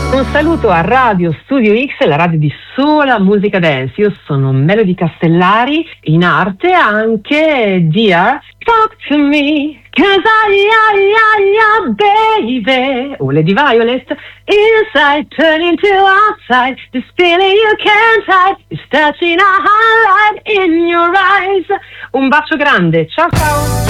Un saluto a Radio Studio X, la radio di sola musica dance. Io sono Melody Castellari, in arte anche Dear Talk to Me, 'cause baby. O Lady Violet, inside turn into outside, this feeling you can't hide, is touching a highlight in your eyes. Un bacio grande, ciao ciao!